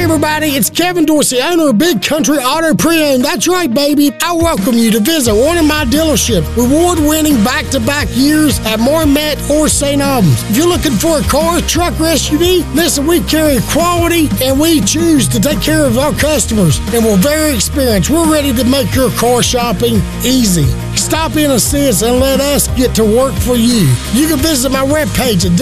everybody, it's Kevin Dorsey, owner of Big Country Auto Pre-Owned. That's right, baby. I welcome you to visit one of my dealerships. Award-winning back-to-back years at Marmette or St. Albans. If you're looking for a car, truck, or SUV, listen, we carry quality and we choose to take care of our customers. And we're very experienced. We're ready to make your car shopping easy. Stop in and see us and let us get to work for you. You can visit my webpage at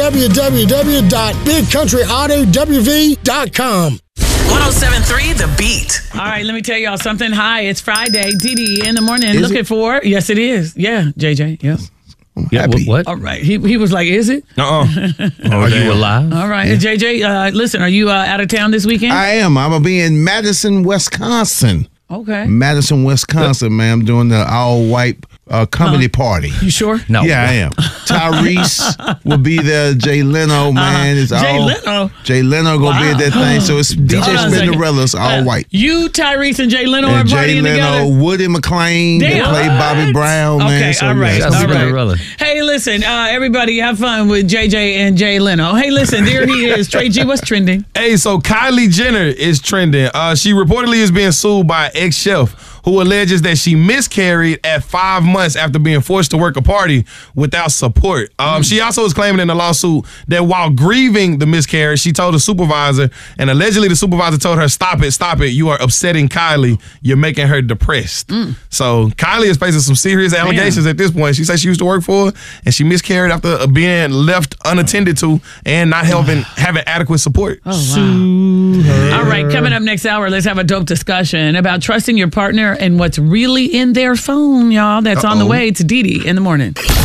www.bigcountryautowv.com. 107.3 The Beat. All right, let me tell y'all something. Hi, it's Friday. Dee in the morning. Looking for. Yes, it is. Yeah, JJ. Yes. Yeah, what? All right. He was like, is it? Are you alive? All right. Yeah. JJ, listen, are you out of town this weekend? I am. I'm going to be in Madison, Wisconsin. Okay. Madison, Wisconsin, man. I'm doing the all-white comedy party. You sure? No. Yeah, I am. Tyrese will be there. Jay Leno, man. Jay Leno going to be at that thing. So it's DJ Spinderella's all white. You, Tyrese, and Jay Leno are partying together? Jay Leno, Woody McClain, they played Bobby Brown, man. Okay, So, all right. yeah, All right. Hey, listen, everybody have fun with JJ and Jay Leno. Hey, listen, there he is. Trey G, what's trending? Hey, so Kylie Jenner is trending. She reportedly is being sued by an ex-chef who alleges that she miscarried at 5 months after being forced to work a party without support. She also is claiming in the lawsuit that while grieving the miscarriage, she told the supervisor, and allegedly the supervisor told her, stop it, you are upsetting Kylie, you're making her depressed. So Kylie is facing some serious allegations at this point. She said she used to work for her, and she miscarried after being left unattended to and not having adequate support. Oh, wow. All right, coming up next hour, let's have a dope discussion about trusting your partner and what's really in their phone, y'all. That's on the way. It's Dee in the morning.